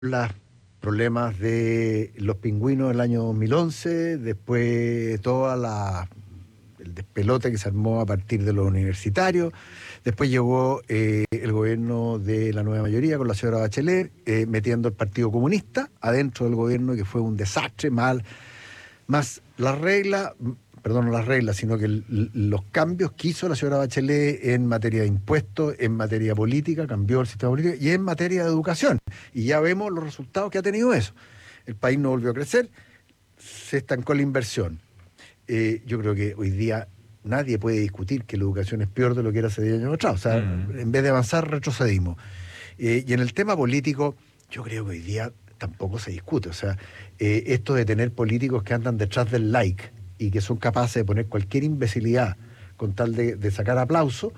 los problemas de los pingüinos del año 2011, después el despelote que se armó a partir de los universitarios, después llegó el gobierno de la nueva mayoría con la señora Bachelet, metiendo el Partido Comunista adentro del gobierno, que fue un desastre, más las reglas, perdón, no las reglas, sino que los cambios que hizo la señora Bachelet en materia de impuestos, en materia política, cambió el sistema político, y en materia de educación. Y ya vemos los resultados que ha tenido eso. El país no volvió a crecer, se estancó la inversión. Yo creo que hoy día nadie puede discutir que la educación es peor de lo que era hace 10 años atrás. O sea, en vez de avanzar, retrocedimos. Y en el tema político, yo creo que hoy día tampoco se discute. O sea, esto de tener políticos que andan detrás del like y que son capaces de poner cualquier imbecilidad con tal de sacar aplauso,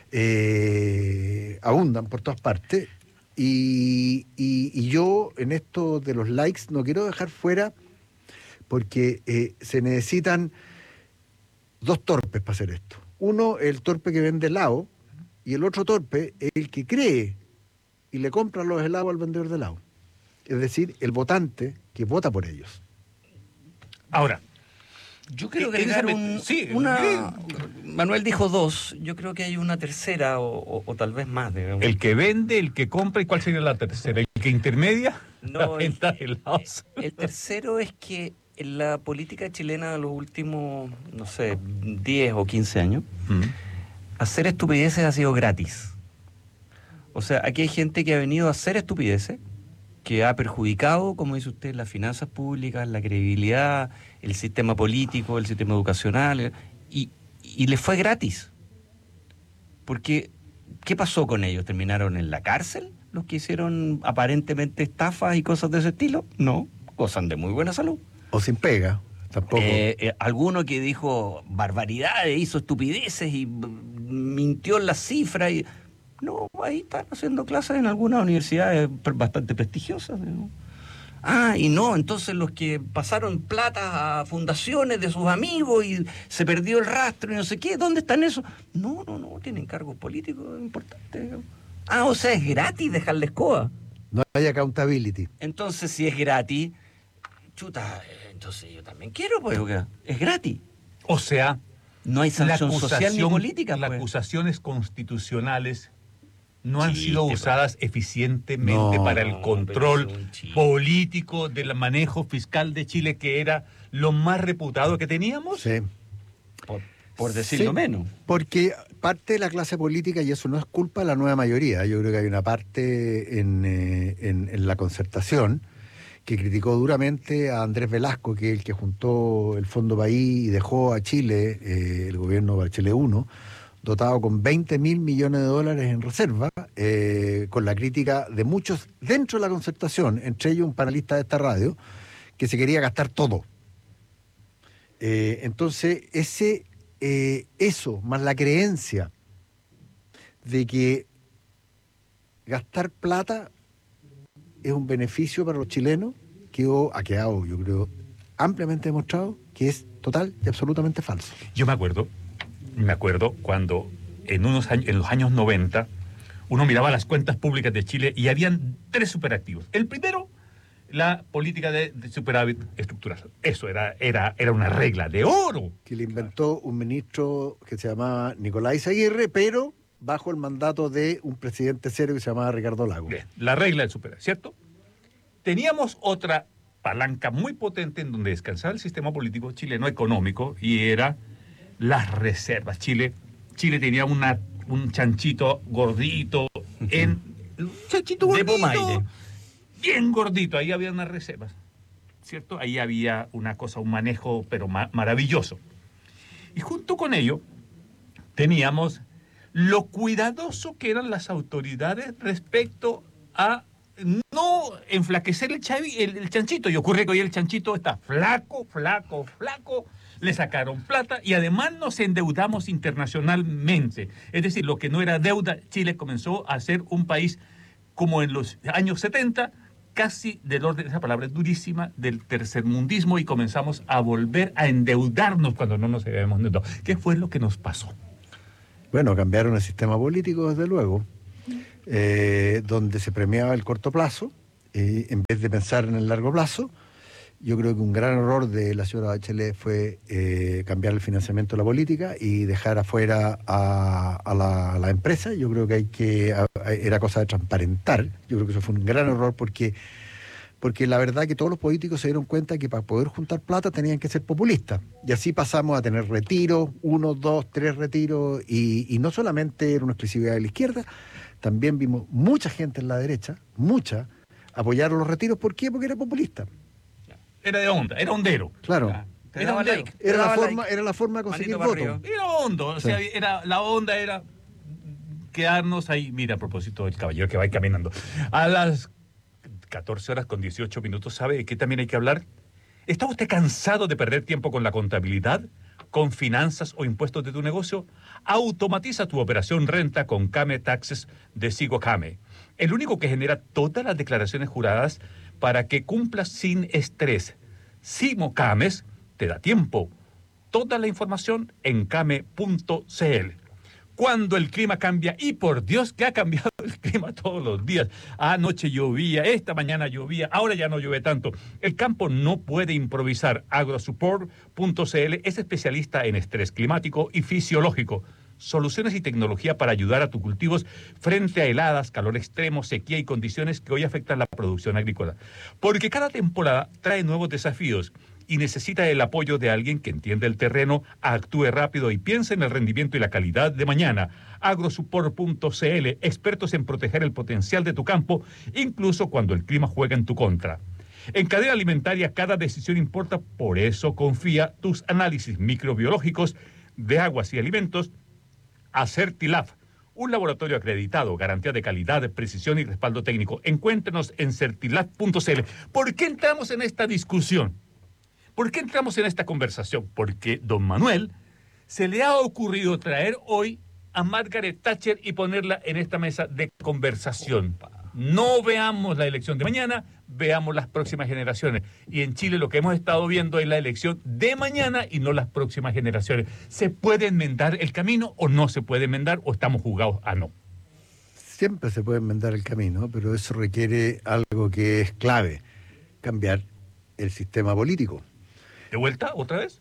abundan por todas partes. Y yo en esto de los likes no quiero dejar fuera, porque se necesitan dos torpes para hacer esto. Uno, el torpe que vende helado, y el otro torpe es el que cree y le compra los helados al vendedor de helado. Es decir, el votante que vota por ellos. Ahora, yo quiero agregar una... Manuel dijo dos, yo creo que hay una tercera o tal vez más. Digamos. El que vende, el que compra, ¿y cuál sería la tercera? ¿El que intermedia? No, el tercero es que en la política chilena de los últimos, no sé, 10 o 15 años, hacer estupideces ha sido gratis. O sea, aquí hay gente que ha venido a hacer estupideces, que ha perjudicado, como dice usted, las finanzas públicas, la credibilidad, el sistema político, el sistema educacional, y les fue gratis. Porque, ¿qué pasó con ellos? ¿Terminaron en la cárcel los que hicieron aparentemente estafas y cosas de ese estilo? No, gozan de muy buena salud. O sin pega, tampoco. Alguno que dijo barbaridades, hizo estupideces y mintió en las cifras y... No, ahí están haciendo clases en algunas universidades bastante prestigiosas, ¿no? Y no, entonces los que pasaron plata a fundaciones de sus amigos y se perdió el rastro y no sé qué, ¿dónde están esos? No, tienen cargos políticos importantes. O sea, es gratis dejarles coa. No hay accountability. Entonces, si es gratis, chuta, entonces yo también quiero, pues, es gratis. O sea, no hay sanción social ni política. Las pues. acusaciones constitucionales no han sido usadas eficientemente para el control político del manejo fiscal de Chile, que era lo más reputado que teníamos. Sí. Por decirlo menos. Porque parte de la clase política, y eso no es culpa de la nueva mayoría, yo creo que hay una parte en la Concertación que criticó duramente a Andrés Velasco, que es el que juntó el Fondo País y dejó a Chile, el gobierno Bachelet 1, dotado con 20.000 millones de dólares en reserva, con la crítica de muchos dentro de la Concertación, entre ellos un panelista de esta radio, que se quería gastar todo. Entonces, eso, más la creencia de que gastar plata es un beneficio para los chilenos, ha quedado, yo creo, ampliamente demostrado que es total y absolutamente falso. Yo me acuerdo cuando en los años 90 uno miraba las cuentas públicas de Chile y habían tres superactivos. El primero, la política de superávit estructural. Eso era una regla de oro. Que le inventó un ministro que se llamaba Nicolás Aguirre, pero bajo el mandato de un presidente serio que se llamaba Ricardo Lagos. Bien, la regla del superávit, ¿cierto? Teníamos otra palanca muy potente en donde descansaba el sistema político chileno económico, y era las reservas. Chile tenía un chanchito gordito, un chanchito gordito, bien gordito, ahí había unas reservas, ¿cierto? Ahí había un manejo, pero maravilloso. Y junto con ello, teníamos lo cuidadoso que eran las autoridades respecto a no enflaquecer el chanchito. Y ocurre que hoy el chanchito está flaco, le sacaron plata y además nos endeudamos internacionalmente. Es decir, lo que no era deuda, Chile comenzó a ser un país como en los años 70, casi del orden, esa palabra es durísima, del tercermundismo, y comenzamos a volver a endeudarnos cuando no nos habíamos endeudado. ¿Qué fue lo que nos pasó? Bueno, cambiaron el sistema político, desde luego, donde se premiaba el corto plazo, en vez de pensar en el largo plazo. Yo creo que un gran error de la señora Bachelet fue cambiar el financiamiento de la política y dejar afuera a la empresa. Yo creo que era cosa de transparentar. Yo creo que eso fue un gran error porque la verdad que todos los políticos se dieron cuenta que para poder juntar plata tenían que ser populistas. Y así pasamos a tener retiros, 1, 2, 3 retiros, y no solamente era una exclusividad de la izquierda, también vimos mucha gente en la derecha, apoyar los retiros. ¿Por qué? Porque era populista. Era de onda, era hondero. Claro. Era hondero. Era la forma de conseguir votos. Era hondo, o sea, la onda era quedarnos ahí. Mira, a propósito del caballero que va ahí caminando. A las 14:18, ¿sabe de qué también hay que hablar? ¿Está usted cansado de perder tiempo con la contabilidad, con finanzas o impuestos de tu negocio? Automatiza tu operación renta con Kame Taxes de Sigo Kame, el único que genera todas las declaraciones juradas para que cumplas sin estrés. Simo Kames te da tiempo. Toda la información en kame.cl. Cuando el clima cambia, y por Dios que ha cambiado el clima todos los días. Anoche llovía, esta mañana llovía, ahora ya no llueve tanto. El campo no puede improvisar. Agrosupport.cl es especialista en estrés climático y fisiológico. Soluciones y tecnología para ayudar a tus cultivos frente a heladas, calor extremo, sequía y condiciones que hoy afectan la producción agrícola. Porque cada temporada trae nuevos desafíos y necesita el apoyo de alguien que entienda el terreno, actúe rápido y piense en el rendimiento y la calidad de mañana. Agrosupport.cl, expertos en proteger el potencial de tu campo, incluso cuando el clima juega en tu contra. En cadena alimentaria cada decisión importa, por eso confía tus análisis microbiológicos de aguas y alimentos a Certilab, un laboratorio acreditado, garantía de calidad, precisión y respaldo técnico. Encuéntrenos en certilab.cl. ¿Por qué entramos en esta discusión? ¿Por qué entramos en esta conversación? Porque don Manuel se le ha ocurrido traer hoy a Margaret Thatcher y ponerla en esta mesa de conversación. No veamos la elección de mañana, veamos las próximas generaciones. Y en Chile lo que hemos estado viendo es la elección de mañana y no las próximas generaciones. ¿Se puede enmendar el camino o no se puede enmendar o estamos jugados a no? Siempre se puede enmendar el camino, pero eso requiere algo que es clave: cambiar el sistema político. ¿De vuelta otra vez?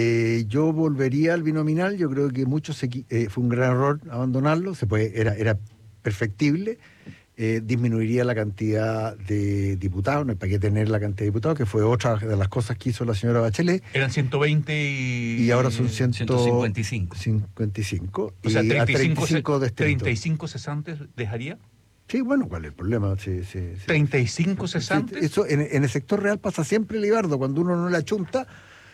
Yo volvería al binominal. Yo creo que fue un gran error abandonarlo. Era perfectible. Disminuiría la cantidad de diputados, no hay para qué tener la cantidad de diputados, que fue otra de las cosas que hizo la señora Bachelet. Eran 120 y ahora son 155. 55. O sea, 35 distritos. 35 cesantes dejaría. Sí, bueno, ¿cuál es el problema? Sí. 35 cesantes. Eso en el sector real pasa siempre, Libardo. Cuando uno no le achunta,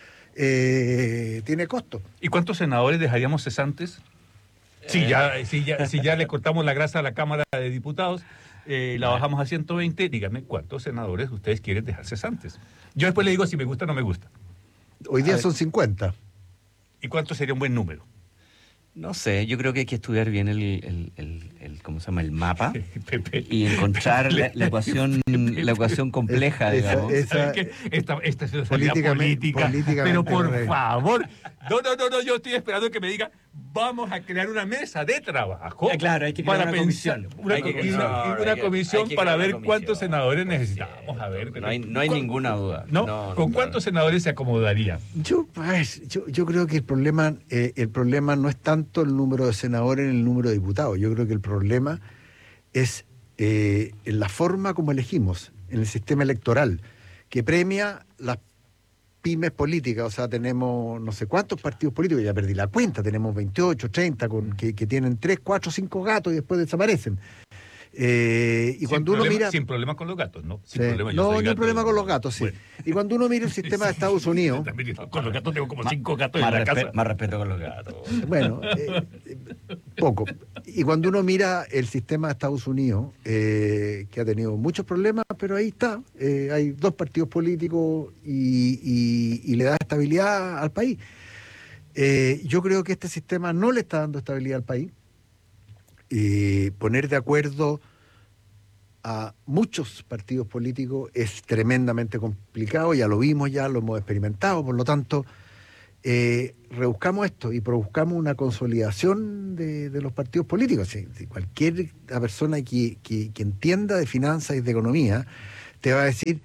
tiene costo. ¿Y cuántos senadores dejaríamos cesantes? Si ya le cortamos la grasa a la Cámara de Diputados, la bajamos a 120, díganme cuántos senadores ustedes quieren dejar cesantes. Yo después le digo si me gusta o no me gusta. Hoy día son 50. ¿Y cuánto sería un buen número? No sé, yo creo que hay que estudiar bien ¿cómo se llama? El mapa y encontrar la ecuación compleja, digamos. Esta es una salida política, pero por favor, no, yo estoy esperando que me diga, vamos a crear una mesa de trabajo. Claro, hay que crear una comisión. Una comisión para ver cuántos senadores necesitamos. A ver, no hay ninguna duda. ¿Con cuántos senadores se acomodaría? Yo creo que el problema no es tanto el número de senadores en el número de diputados. Yo creo que el problema es en la forma como elegimos, en el sistema electoral, que premia las pymes políticas. O sea, tenemos no sé cuántos partidos políticos, ya perdí la cuenta, tenemos 28, 30, que tienen 3, 4, 5 gatos y después desaparecen. Y cuando uno mira... Sin problema con los gatos, ¿no? Sin problema, no hay problema con los gatos, sí. Bueno. Y cuando uno mira el sistema de Estados Unidos... Con los gatos tengo como 5 gatos en la casa. Más respeto con los gatos. Bueno, poco. Y cuando uno mira el sistema de Estados Unidos, que ha tenido muchos problemas, pero ahí está. Hay 2 partidos políticos y le da estabilidad al país. Yo creo que este sistema no le está dando estabilidad al país. Poner de acuerdo a muchos partidos políticos es tremendamente complicado, ya lo vimos, ya lo hemos experimentado, por lo tanto, rebuscamos esto y buscamos una consolidación de los partidos políticos. Si cualquier persona que entienda de finanzas y de economía te va a decir,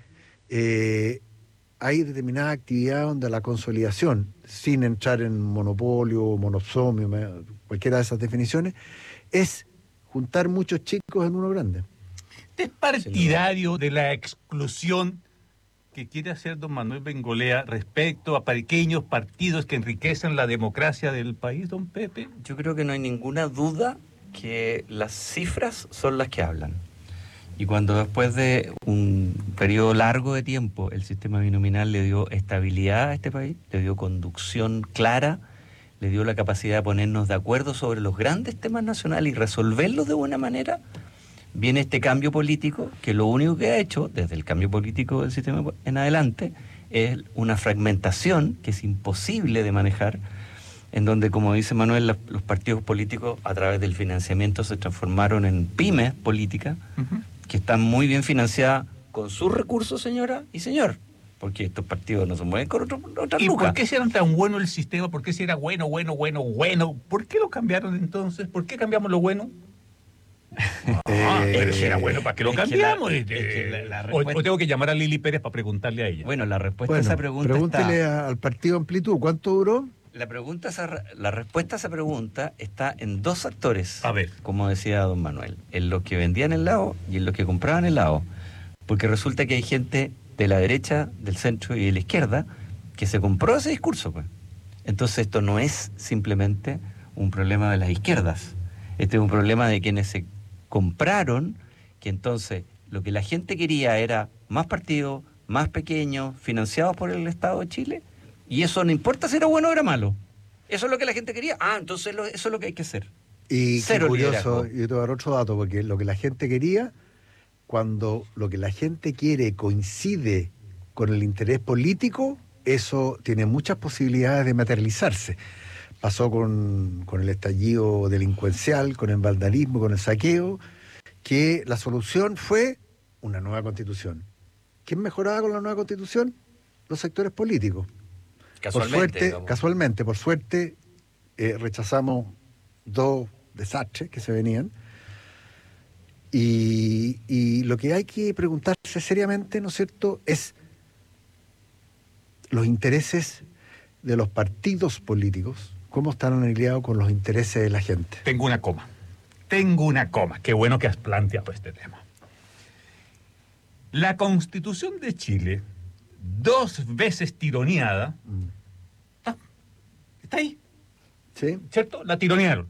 hay determinada actividad donde la consolidación, sin entrar en monopolio, monopsomio, cualquiera de esas definiciones, es juntar muchos chicos en uno grande. ¿Usted es partidario de la exclusión que quiere hacer don Manuel Bengolea respecto a pequeños partidos que enriquecen la democracia del país, don Pepe? Yo creo que no hay ninguna duda que las cifras son las que hablan. Y cuando después de un periodo largo de tiempo el sistema binominal le dio estabilidad a este país, le dio conducción clara, le dio la capacidad de ponernos de acuerdo sobre los grandes temas nacionales y resolverlos de buena manera, viene este cambio político que lo único que ha hecho, desde el cambio político del sistema en adelante, es una fragmentación que es imposible de manejar, en donde, como dice Manuel, los partidos políticos a través del financiamiento se transformaron en pymes políticas, que están muy bien financiadas con sus recursos, señora y señor, porque estos partidos no se mueven con otras ¿Y lucas. por qué si era tan bueno el sistema? ¿Por qué si era bueno? ¿Por qué lo cambiaron entonces? ¿Por qué cambiamos lo bueno? Pero si era bueno, ¿para qué lo cambiamos? O tengo que llamar a Lili Pérez para preguntarle a ella. Bueno, la respuesta a esa pregunta pregúntele está... al partido Amplitud, ¿cuánto duró? La respuesta a esa pregunta está en dos actores, A ver. como decía don Manuel, en los que vendían helado y en los que compraban helado, porque resulta que hay gente de la derecha, del centro y de la izquierda que se compró ese discurso, pues. Entonces esto no es simplemente un problema de las izquierdas, este es un problema de quienes se compraron, que entonces lo que la gente quería era más partidos, más pequeños, financiados por el Estado de Chile. Y eso no importa si era bueno o era malo. Eso es lo que la gente quería. Entonces eso es lo que hay que hacer. Y Cero qué curioso, liderazgo. yo te voy a dar otro dato, porque lo que la gente quería, cuando lo que la gente quiere coincide con el interés político, eso tiene muchas posibilidades de materializarse. Pasó con el estallido delincuencial, con el vandalismo, con el saqueo, que la solución fue una nueva constitución. ¿Quién mejoraba con la nueva constitución? Los sectores políticos. Casualmente, por suerte, rechazamos dos desastres que se venían. Y lo que hay que preguntarse seriamente, ¿no es cierto?, es los intereses de los partidos políticos, cómo están alineados con los intereses de la gente. Tengo una coma. Qué bueno que has planteado este tema. La Constitución de Chile, 2 veces tironeada, está ahí, ¿Sí? ¿cierto? La tironearon.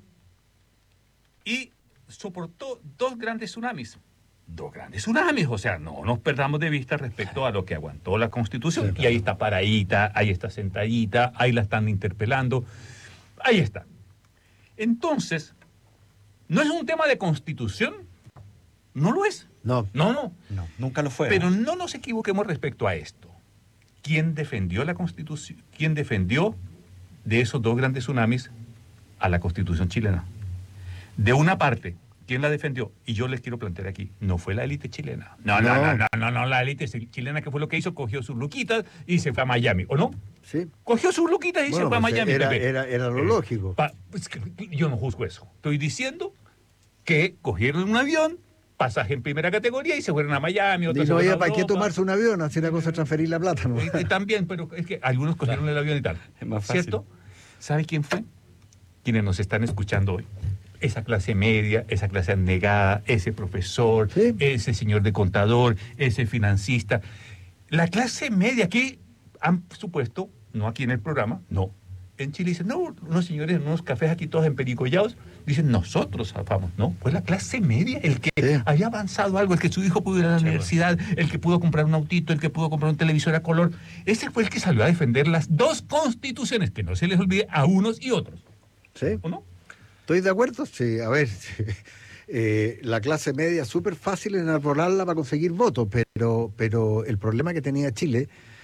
Y soportó 2 grandes tsunamis. 2 grandes tsunamis, o sea, no nos perdamos de vista respecto a lo que aguantó la Constitución. Sí, claro. Y ahí está paradita, ahí está sentadita, ahí la están interpelando, ahí está. Entonces, ¿no es un tema de Constitución? No lo es. No. No, nunca lo fue. Pero no nos equivoquemos respecto a esto. ¿Quién defendió la Constitución? ¿Quién defendió de esos 2 grandes tsunamis a la Constitución chilena? De una parte, ¿quién la defendió? Y yo les quiero plantear aquí, no fue la élite chilena. No, la élite chilena, que fue lo que hizo, cogió sus luquitas y se fue a Miami, ¿o no? Sí. Cogió sus luquitas y se fue a Miami. Era lo lógico. Pues yo no juzgo eso. Estoy diciendo que cogieron un avión, pasaje en primera categoría y se fueron a Miami. Y no había para qué tomarse un avión, así la cosa es transferir la plata, ¿no? También, pero es que algunos cogieron el avión y tal. Es más fácil. ¿Cierto? ¿Sabe quién fue? Quienes nos están escuchando hoy. Esa clase media, esa clase abnegada, ese profesor, Sí. ese señor de contador, ese financista. La clase media que han supuesto, no aquí en el programa, no. En Chile dicen, no, unos señores en unos cafés aquí todos empericollados, dicen, nosotros zafamos. No, pues la clase media, el que Sí. había avanzado algo, el que su hijo pudo ir a la universidad, el que pudo comprar un autito, el que pudo comprar un televisor a color. Ese fue el que salió a defender las 2 constituciones, que no se les olvide a unos y otros. ¿Sí? ¿O no? ¿Estoy de acuerdo? Sí, a ver, la clase media es súper fácil en enarbolarla para conseguir votos, pero el problema que tenía Chile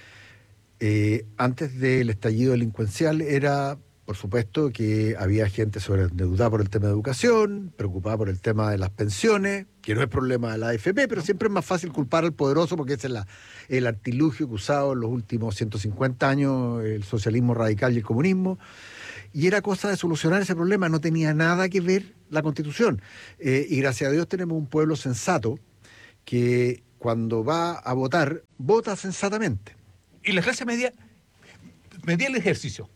antes del estallido delincuencial era, por supuesto, que había gente sobreendeudada por el tema de educación, preocupada por el tema de las pensiones, que no es problema de la AFP, pero siempre es más fácil culpar al poderoso porque ese es el artilugio que usado en los últimos 150 años el socialismo radical y el comunismo. Y era cosa de solucionar ese problema, no tenía nada que ver la Constitución. Y gracias a Dios tenemos un pueblo sensato que cuando va a votar, vota sensatamente. Y la clase media medía el ejercicio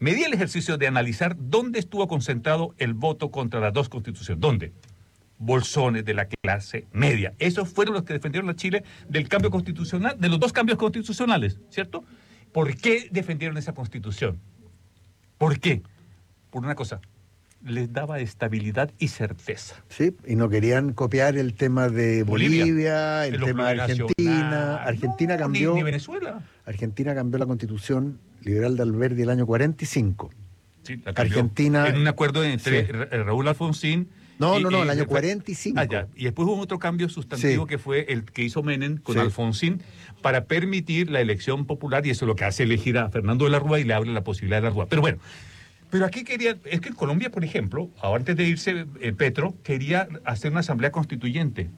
de analizar dónde estuvo concentrado el voto contra las dos constituciones. ¿Dónde? Bolsones de la clase media. Esos fueron los que defendieron a Chile del cambio constitucional, de los dos cambios constitucionales, ¿cierto? ¿Por qué defendieron esa constitución? ¿Por qué? Por una cosa, les daba estabilidad y certeza. Sí, y no querían copiar el tema de Bolivia, el tema de Argentina. Argentina cambió. Ni Venezuela. Argentina cambió la constitución liberal de Alberdi el año 45. Sí, la cambió Argentina. En un acuerdo entre Raúl Alfonsín. No, el año 45. Ya. Y después hubo otro cambio sustantivo que fue el que hizo Menem con Alfonsín para permitir la elección popular, y eso es lo que hace elegir a Fernando de la Rúa y le abre la posibilidad de la Rúa. Pero bueno, aquí es que en Colombia, por ejemplo, antes de irse Petro, quería hacer una asamblea constituyente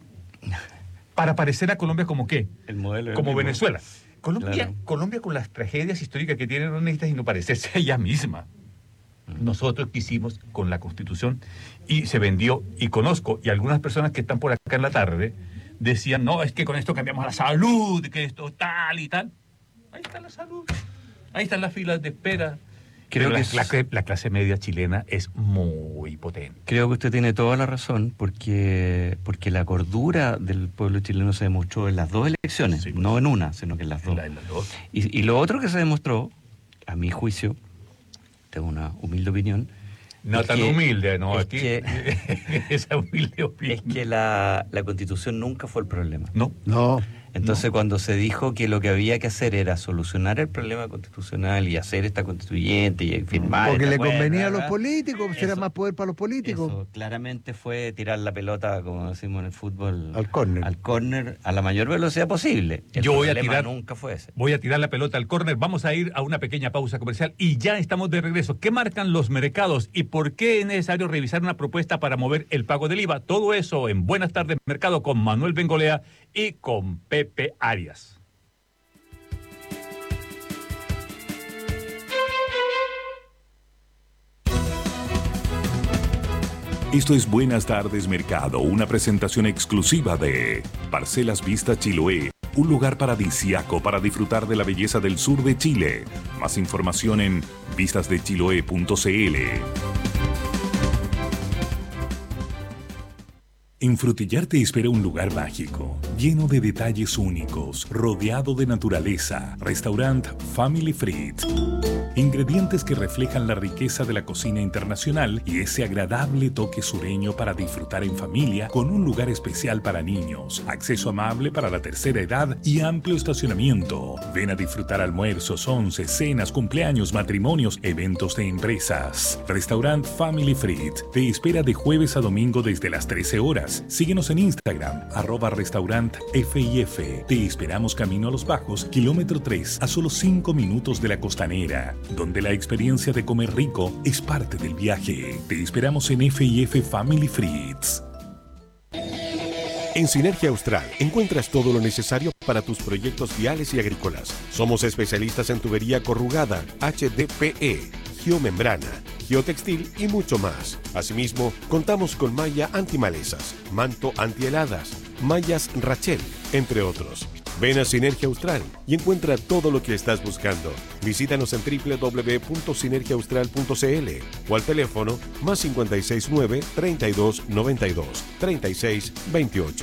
para parecer a Colombia como ¿qué? El modelo. Como Venezuela. Claro. Colombia con las tragedias históricas que tiene no necesita sino parecerse a ella misma. Nosotros quisimos con la Constitución y se vendió, y conozco, y algunas personas que están por acá en la tarde decían, no, es que con esto cambiamos la salud, que esto tal y tal. Ahí está la salud, ahí están las filas de espera. Creo que la clase media chilena es muy potente. Creo que usted tiene toda la razón, porque la cordura del pueblo chileno se demostró en las dos elecciones, no en una, sino que en las dos. En las dos. Y lo otro que se demostró, a mi juicio, tengo una humilde opinión. No tan humilde, ¿no? Aquí, esa humilde Es opinión. que la Constitución nunca fue el problema. No. Entonces, cuando se dijo que lo que había que hacer era solucionar el problema constitucional y hacer esta constituyente y firmar. Porque le convenía a los políticos, era más poder para los políticos. Eso claramente fue tirar la pelota, como decimos en el fútbol, al córner a la mayor velocidad posible. Yo voy a tirar, nunca fue ese. Voy a tirar la pelota al córner. Vamos a ir a una pequeña pausa comercial y ya estamos de regreso. ¿Qué marcan los mercados y por qué es necesario revisar una propuesta para mover el pago del IVA? Todo eso en Buenas Tardes Mercado con Manuel Bengolea y con Pepe Arias. Esto es Buenas Tardes Mercado, una presentación exclusiva de Parcelas Vista Chiloé, un lugar paradisíaco para disfrutar de la belleza del sur de Chile. Más información en vistasdechiloé.cl. En Frutillar te espera un lugar mágico, lleno de detalles únicos, rodeado de naturaleza. Restaurant Family Fried. Ingredientes que reflejan la riqueza de la cocina internacional y ese agradable toque sureño para disfrutar en familia, con un lugar especial para niños, acceso amable para la tercera edad y amplio estacionamiento. Ven a disfrutar almuerzos, once, cenas, cumpleaños, matrimonios, eventos de empresas. Restaurant Family Fried te espera de jueves a domingo desde las 13 horas. Síguenos en Instagram, @restaurantfif. Te esperamos camino a Los Bajos, kilómetro 3, a solo 5 minutos de la Costanera, donde la experiencia de comer rico es parte del viaje. Te esperamos en FIF Family Frieds. En Sinergia Austral encuentras todo lo necesario para tus proyectos viales y agrícolas. Somos especialistas en tubería corrugada, HDPE, geomembrana, geotextil y mucho más. Asimismo, contamos con malla antimalezas, manto antiheladas, mallas Rachel, entre otros. Ven a Sinergia Austral y encuentra todo lo que estás buscando. Visítanos en www.sinergiaaustral.cl o al teléfono +569 32 92 36 28.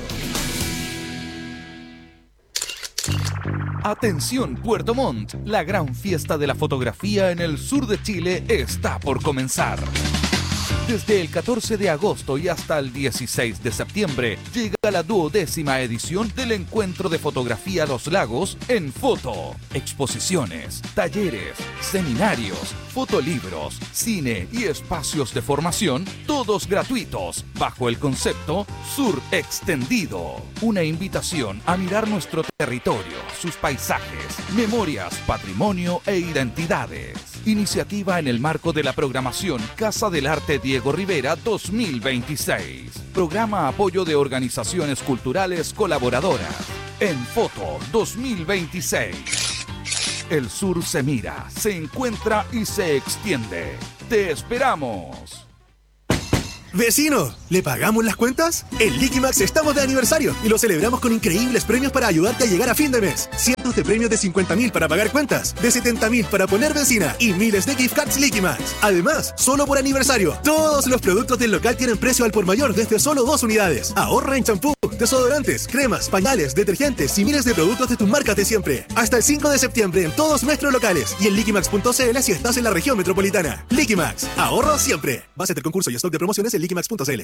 Atención Puerto Montt, la gran fiesta de la fotografía en el sur de Chile está por comenzar. Desde el 14 de agosto y hasta el 16 de septiembre llega la 12ª edición del Encuentro de Fotografía Los Lagos en foto. Exposiciones, talleres, seminarios, fotolibros, cine y espacios de formación, todos gratuitos, bajo el concepto Sur Extendido. Una invitación a mirar nuestro territorio, sus paisajes, memorias, patrimonio e identidades. Iniciativa en el marco de la programación Casa del Arte Diego Rivera 2026. Programa apoyo de organizaciones culturales colaboradoras. En Foto 2026. El sur se mira, se encuentra y se extiende. ¡Te esperamos! ¡Vecino! ¿Le pagamos las cuentas? En Liquimax estamos de aniversario y lo celebramos con increíbles premios para ayudarte a llegar a fin de mes. Cientos de premios de 50.000 para pagar cuentas, de 70.000 para poner benzina y miles de gift cards Liquimax. Además, solo por aniversario, todos los productos del local tienen precio al por mayor desde solo 2 unidades. Ahorra en champú, desodorantes, cremas, pañales, detergentes y miles de productos de tus marcas de siempre. Hasta el 5 de septiembre en todos nuestros locales y en liquimax.cl si estás en la región metropolitana. Liquimax, ahorro siempre. Base del concurso y stock de promociones en liquimax.cl.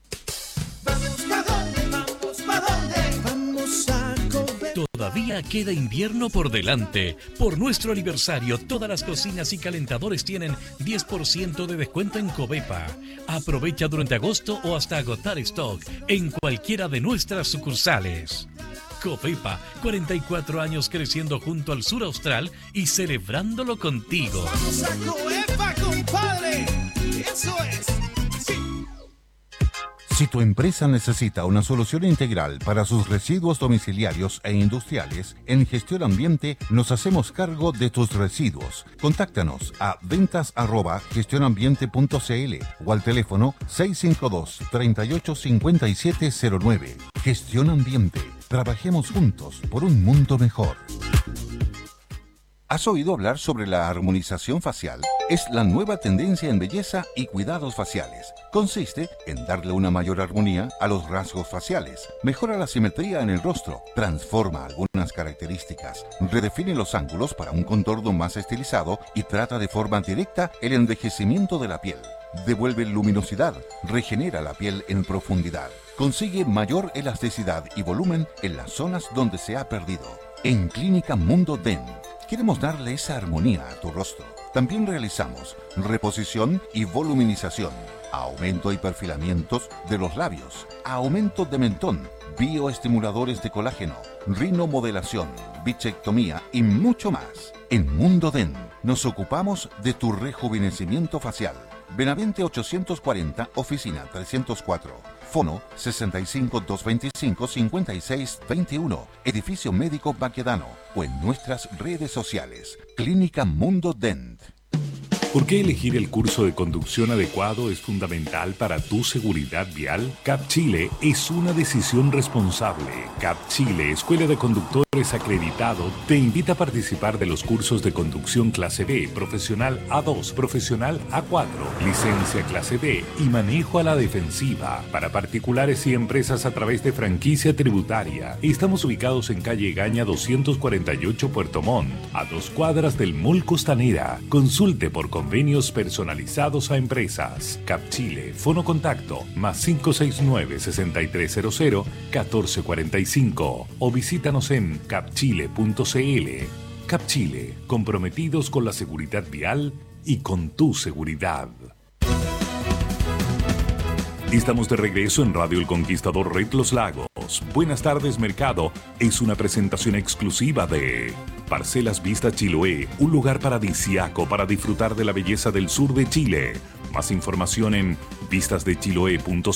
Todavía queda invierno por delante. Por nuestro aniversario, todas las cocinas y calentadores tienen 10% de descuento en Covepa. Aprovecha durante agosto o hasta agotar stock en cualquiera de nuestras sucursales. Covepa, 44 años creciendo junto al sur austral y celebrándolo contigo. ¡Vamos a Covepa, compadre! ¡Eso es! ¡Sí! Si tu empresa necesita una solución integral para sus residuos domiciliarios e industriales, en Gestión Ambiente nos hacemos cargo de tus residuos. Contáctanos a ventas@gestionambiente.cl o al teléfono 652-385709. Gestión Ambiente. Trabajemos juntos por un mundo mejor. ¿Has oído hablar sobre la armonización facial? Es la nueva tendencia en belleza y cuidados faciales. Consiste en darle una mayor armonía a los rasgos faciales, mejora la simetría en el rostro, transforma algunas características, redefine los ángulos para un contorno más estilizado y trata de forma directa el envejecimiento de la piel. Devuelve luminosidad, regenera la piel en profundidad, consigue mayor elasticidad y volumen en las zonas donde se ha perdido. En Clínica Mundo Dent queremos darle esa armonía a tu rostro. También realizamos reposición y voluminización, aumento y perfilamientos de los labios, aumento de mentón, bioestimuladores de colágeno, rinomodelación, bichectomía y mucho más. En Mundo Dent nos ocupamos de tu rejuvenecimiento facial. Benavente 840, oficina 304. Fono 65-225-5621. Edificio Médico Baquedano. O en nuestras redes sociales. Clínica Mundo Dent. ¿Por qué elegir el curso de conducción adecuado es fundamental para tu seguridad vial? CAP Chile es una decisión responsable. CAP Chile, Escuela de Conductores acreditado, te invita a participar de los cursos de conducción clase B, profesional A2, profesional A4, licencia clase B y manejo a la defensiva para particulares y empresas a través de franquicia tributaria. Estamos ubicados en calle Gaña 248 Puerto Montt, a 2 cuadras del Mall Costanera. Consulte por convenios personalizados a empresas. CAP Chile, fono contacto más 569-6300-1445 o visítanos en capchile.cl. CAP Chile, comprometidos con la seguridad vial y con tu seguridad. Estamos de regreso en Radio El Conquistador Red Los Lagos. Buenas tardes, mercado. Es una presentación exclusiva de Parcelas Vista Chiloé, un lugar paradisíaco para disfrutar de la belleza del sur de Chile. Más información en vistasdechiloé.cl.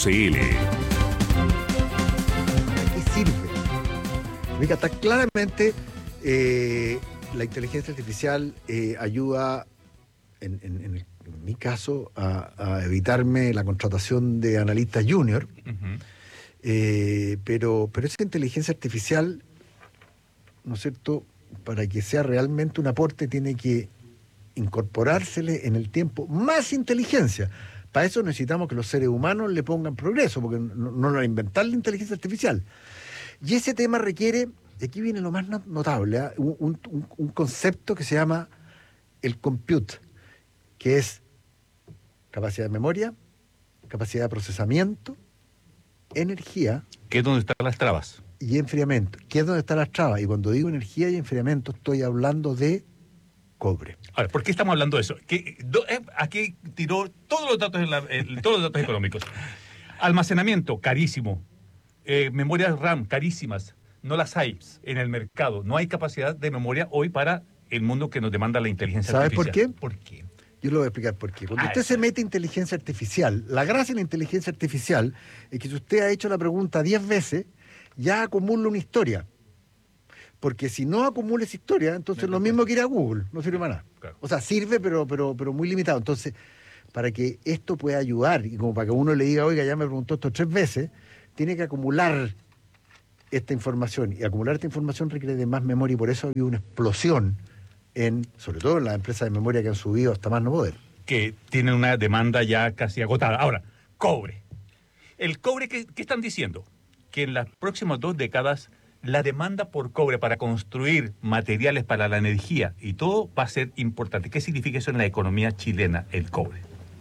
¿Qué sirve? Mira, está claramente la inteligencia artificial ayuda, en mi caso, a evitarme la contratación de analistas junior. Uh-huh. Pero esa inteligencia artificial, ¿no es cierto?, para que sea realmente un aporte, tiene que incorporársele en el tiempo más inteligencia. Para eso necesitamos que los seres humanos le pongan progreso, porque no lo va a inventar la inteligencia artificial. Y ese tema requiere, y aquí viene lo más notable, un concepto que se llama el compute, que es capacidad de memoria, capacidad de procesamiento, energía. ¿Qué es donde están las trabas? Y enfriamiento, que es donde están las trabas. Y cuando digo energía y enfriamiento, estoy hablando de cobre. Ahora, ¿por qué estamos hablando de eso? Aquí tiró todos los datos, todos los datos económicos. Almacenamiento, carísimo. Memorias RAM, carísimas. No las hay en el mercado. No hay capacidad de memoria hoy para el mundo que nos demanda la inteligencia artificial. ¿Sabes por qué? ¿Por qué? Yo le voy a explicar por qué. Cuando usted se mete inteligencia artificial, la gracia de la inteligencia artificial es que si usted ha hecho la pregunta 10 veces, ya acumula una historia. Porque si no acumula esa historia, entonces lo mismo que ir a Google, no sirve para nada. Claro. O sea, sirve, pero muy limitado. Entonces, para que esto pueda ayudar, y como para que uno le diga, oiga, ya me preguntó esto 3 veces, tiene que acumular esta información, y acumular esta información requiere de más memoria, y por eso ha habido una explosión sobre todo en las empresas de memoria que han subido hasta más no poder. Que tienen una demanda ya casi agotada. Ahora, cobre. El cobre, ¿qué están diciendo? Que en las próximas 2 décadas la demanda por cobre para construir materiales para la energía y todo va a ser importante. ¿Qué significa eso en la economía chilena, el cobre?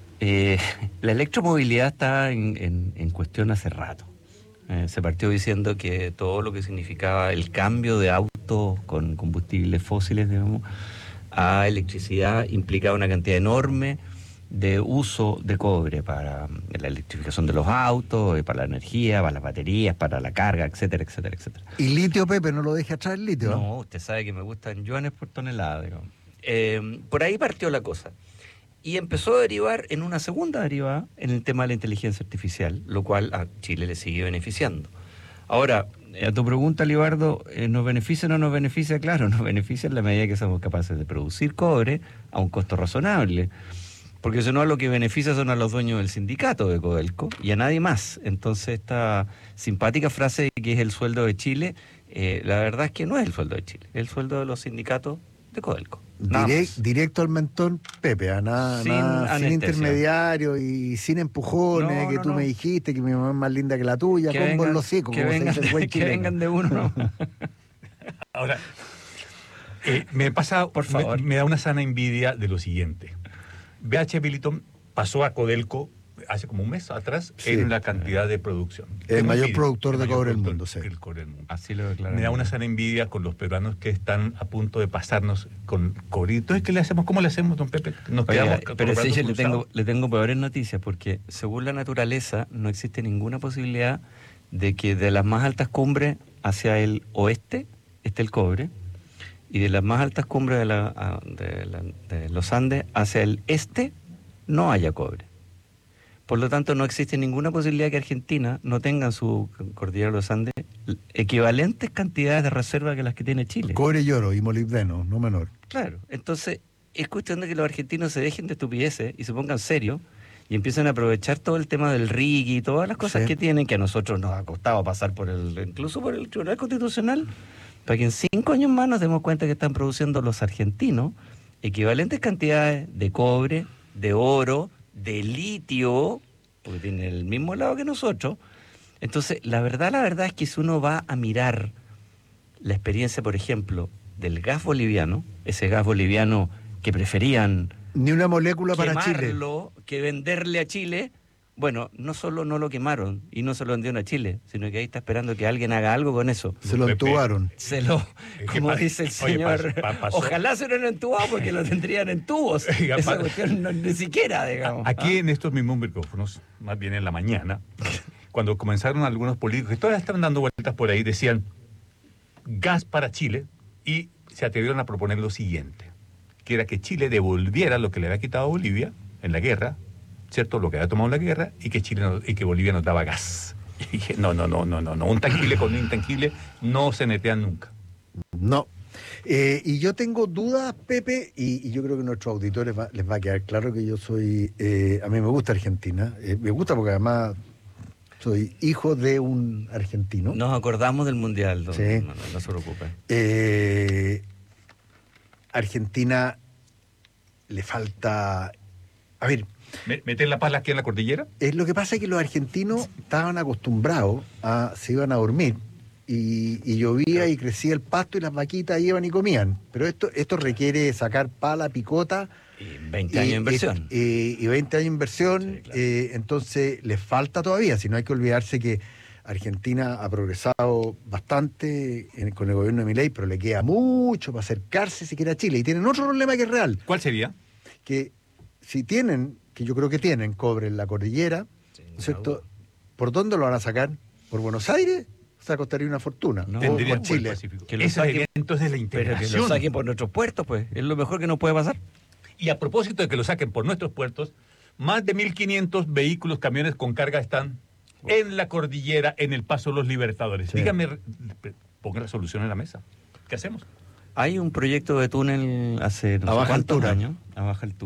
La electromovilidad está en cuestión hace rato. Se partió diciendo que todo lo que significaba el cambio de autos con combustibles fósiles, digamos, a electricidad implicaba una cantidad enorme de uso de cobre para la electrificación de los autos, para la energía, para las baterías, para la carga, etcétera, etcétera, etcétera. ¿Y litio, Pepe? ¿No lo deje atrás el litio? No, usted sabe que me gustan yuanes por tonelada, digamos. Por ahí partió la cosa. Y empezó a derivar en una segunda derivada en el tema de la inteligencia artificial, lo cual a Chile le sigue beneficiando. Ahora, a tu pregunta, Libardo, ¿nos beneficia o no nos beneficia? Claro, nos beneficia en la medida que somos capaces de producir cobre a un costo razonable. Porque si no, lo que beneficia son a los dueños del sindicato de Codelco y a nadie más. Entonces, esta simpática frase de que es el sueldo de Chile, la verdad es que no es el sueldo de Chile, es el sueldo de los sindicatos de Codelco. Directo al mentón, Pepe, sin intermediario y sin empujones, tú me dijiste que mi mamá es más linda que la tuya, con los hocicos, que vengan de uno. ¿No? Ahora, me pasa, por favor, me da una sana envidia de lo siguiente. BH Billiton pasó a Codelco hace como un mes atrás en la cantidad de producción. El mayor productor de cobre del mundo, sí. El cobre del mundo. Así lo declararon. Me da una sana envidia con los peruanos que están a punto de pasarnos con cobre. Entonces, ¿qué le hacemos? ¿Cómo le hacemos, don Pepe? Nos quedamos pero sí, le tengo peores noticias, porque según la naturaleza no existe ninguna posibilidad de que de las más altas cumbres hacia el oeste esté el cobre, y de las más altas cumbres de los Andes hacia el este no haya cobre. Por lo tanto, no existe ninguna posibilidad que Argentina no tenga en su cordillera de los Andes equivalentes cantidades de reserva que las que tiene Chile. Cobre y oro y molibdeno, no menor. Claro, entonces es cuestión de que los argentinos se dejen de estupideces y se pongan serios y empiecen a aprovechar todo el tema del RIG y todas las cosas que tienen, que a nosotros nos ha costado pasar incluso por el Tribunal Constitucional, para que en 5 años más nos demos cuenta que están produciendo los argentinos equivalentes cantidades de cobre, de oro, de litio, porque tiene el mismo lado que nosotros. Entonces, la verdad es que si uno va a mirar la experiencia, por ejemplo, del gas boliviano, ese gas boliviano que preferían ni una molécula para Chile, que venderle a Chile, bueno, no solo no lo quemaron y no se lo vendieron a Chile, sino que ahí está esperando que alguien haga algo con eso. Se lo entubaron. Como dice el señor, ojalá se lo han entubado porque lo tendrían en tubos. Esa cuestión ni siquiera, digamos. Aquí en estos mismos micrófonos, más bien en la mañana, cuando comenzaron algunos políticos que todavía estaban dando vueltas por ahí, decían gas para Chile, y se atrevieron a proponer lo siguiente, que era que Chile devolviera lo que le había quitado a Bolivia en la guerra, ¿cierto? Lo que había tomado en la guerra, y que Bolivia nos daba gas. Y dije, no, un tangible con un intangible no se netean nunca. No. Y yo tengo dudas, Pepe, y yo creo que a nuestros auditores les va a quedar claro que yo soy, a mí me gusta Argentina, me gusta porque además soy hijo de un argentino. Nos acordamos del Mundial, no se preocupe. Argentina le falta, a ver, ¿meter la pala aquí en la cordillera? Lo que pasa es que los argentinos estaban acostumbrados se iban a dormir y llovía y crecía el pasto y las vaquitas iban y comían. Pero esto requiere sacar pala, picota. Y 20 años de inversión. Y 20 años de inversión, sí, claro. Entonces les falta todavía. Si no, hay que olvidarse que Argentina ha progresado bastante con el gobierno de Milei, pero le queda mucho para acercarse siquiera a Chile. Y tienen otro problema que es real. ¿Cuál sería? Que si tienen, que yo creo que tienen cobre en la cordillera, ¿cierto? ¿Por dónde lo van a sacar? ¿Por Buenos Aires? O sea, costaría una fortuna. No, por Chile. Que lo saquen, entonces la integración. Pero que lo saquen por nuestros puertos, pues. Es lo mejor que nos puede pasar. Y a propósito de que lo saquen por nuestros puertos, más de 1.500 vehículos, camiones con carga están en la cordillera, en el Paso de los Libertadores. Sí. Dígame, ponga la solución en la mesa. ¿Qué hacemos? Hay un proyecto de túnel hace no sé cuántos años, a baja altura,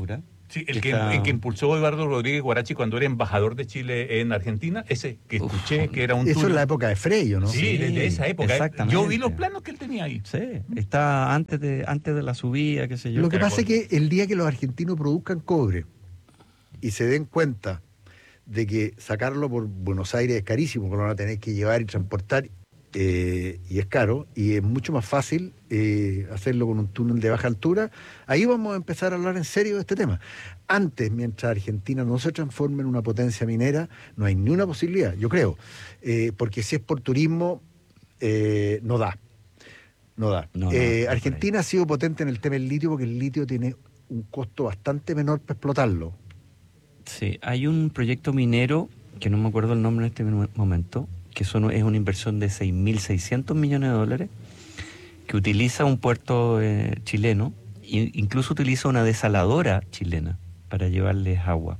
Sí, el que impulsó Eduardo Rodríguez Guarachi cuando era embajador de Chile en Argentina, ese que escuché que era un Eso tour. es la época de Frello, ¿no? Sí, de esa época. Exactamente. Yo vi los planos que él tenía ahí. Sí, está antes de la subida, qué sé yo. Lo que pasa es que el día que los argentinos produzcan cobre y se den cuenta de que sacarlo por Buenos Aires es carísimo, porque lo van a tener que llevar y transportar, y es caro, y es mucho más fácil hacerlo con un túnel de baja altura, ahí vamos a empezar a hablar en serio de este tema. Antes, mientras Argentina no se transforme en una potencia minera, no hay ni una posibilidad, yo creo, porque si es por turismo, no da. Argentina ha sido potente en el tema del litio porque el litio tiene un costo bastante menor para explotarlo. Sí, hay un proyecto minero, que no me acuerdo el nombre en este momento, que es una inversión de 6.600 millones de dólares, que utiliza un puerto chileno, e incluso utiliza una desaladora chilena para llevarles agua.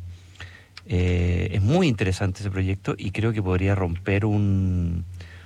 Es muy interesante ese proyecto y creo que podría romper un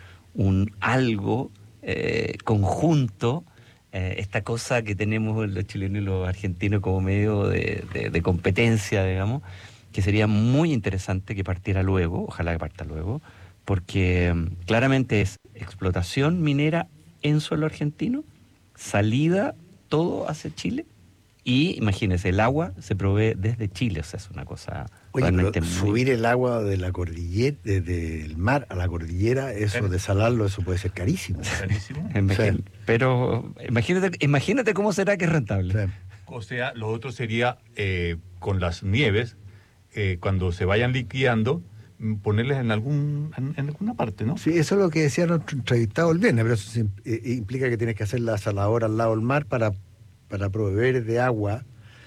algo conjunto, esta cosa que tenemos los chilenos y los argentinos como medio de competencia, digamos, que sería muy interesante que partiera luego, ojalá que parta luego, porque claramente es explotación minera en suelo argentino, salida todo hacia Chile, y imagínense, el agua se provee desde Chile, o sea, es una cosa realmente muy... Subir el agua de la cordillera, desde el mar a la cordillera, eso, desalarlo, eso puede ser carísimo. Carísimo. Sí. Pero imagínate cómo será que es rentable. Sí. O sea, lo otro sería con las nieves, cuando se vayan liquidando, ponerles en alguna parte, ¿no? Sí, eso es lo que decía nuestro entrevistado el viernes, pero eso implica que tienes que hacer la saladora al lado del mar para proveer de agua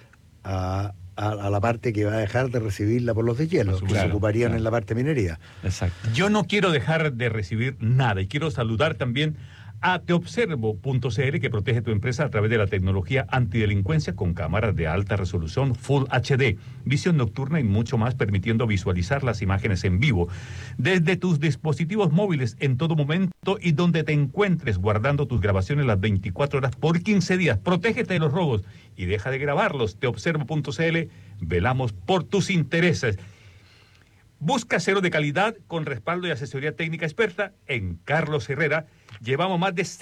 a la parte que va a dejar de recibirla por los deshielos, que se ocuparían en la parte minería. Exacto. Yo no quiero dejar de recibir nada y quiero saludar también a teobservo.cl, que protege tu empresa a través de la tecnología antidelincuencia con cámaras de alta resolución Full HD, visión nocturna y mucho más, permitiendo visualizar las imágenes en vivo desde tus dispositivos móviles en todo momento y donde te encuentres, guardando tus grabaciones las 24 horas por 15 días. Protégete de los robos y deja de grabarlos. Teobservo.cl, velamos por tus intereses. Busca acero de calidad con respaldo y asesoría técnica experta en Carlos Herrera. Llevamos más de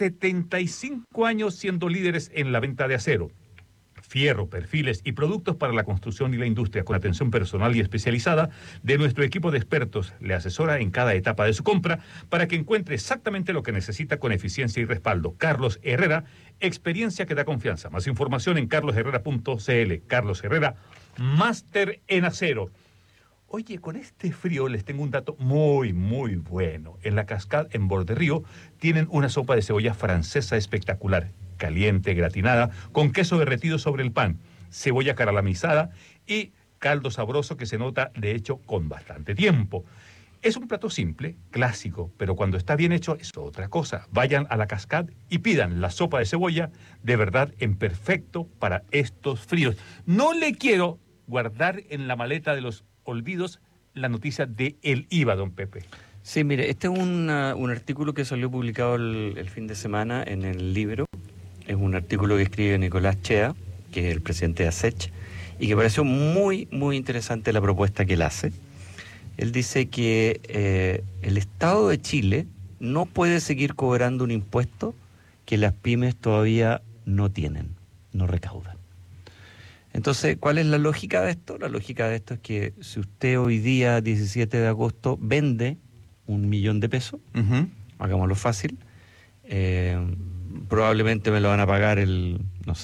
75 años siendo líderes en la venta de acero, fierro, perfiles y productos para la construcción y la industria, con atención personal y especializada de nuestro equipo de expertos. Le asesora en cada etapa de su compra para que encuentre exactamente lo que necesita con eficiencia y respaldo. Carlos Herrera, experiencia que da confianza. Más información en carlosherrera.cl. Carlos Herrera, máster en acero. Oye, con este frío les tengo un dato muy, muy bueno. En la Cascade, en Borderío, tienen una sopa de cebolla francesa espectacular, caliente, gratinada, con queso derretido sobre el pan, cebolla caramelizada y caldo sabroso que se nota, de hecho, con bastante tiempo. Es un plato simple, clásico, pero cuando está bien hecho es otra cosa. Vayan a la Cascade y pidan la sopa de cebolla, de verdad, en perfecto para estos fríos. No le quiero guardar en la maleta de los olvidos la noticia de el IVA, don Pepe. Sí, mire, este es un artículo que salió publicado el fin de semana en el Libro. Es un artículo que escribe Nicolás Chea, que es el presidente de ASECH, y que pareció muy, muy interesante la propuesta que él hace. Él dice que el Estado de Chile no puede seguir cobrando un impuesto que las pymes todavía no tienen, no recaudan. Entonces, ¿cuál es la lógica de esto? La lógica de esto es que si usted hoy día, 17 de agosto, vende 1 millón de pesos, hagámoslo fácil, probablemente me lo van a pagar el